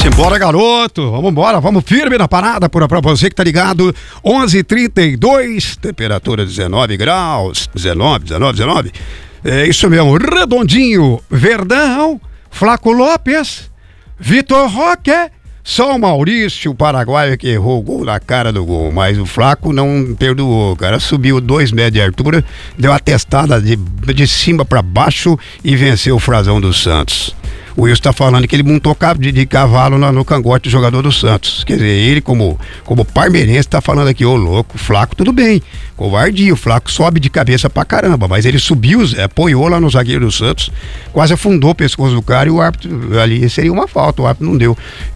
Simbora, garoto, vamos embora, vamos firme na parada, pra você que tá ligado, 11h32, temperatura 19 graus, 19. É isso mesmo, Redondinho, Verdão, Flaco Lopes, Vitor Roque, só o Maurício, o paraguaio, que errou o gol na cara do gol, mas o Flaco não perdoou, cara, subiu 2 metros de altura, deu a testada de cima pra baixo e venceu o Frazão do Santos. O Wilson tá falando que ele montou de cavalo no cangote do jogador do Santos. Quer dizer, ele como parmeirense tá falando aqui, ô louco, Flaco tudo bem, covardia, o Flaco sobe de cabeça pra caramba, mas ele subiu, apoiou lá no zagueiro do Santos, quase afundou o pescoço do cara e o árbitro ali seria uma falta, o árbitro não deu.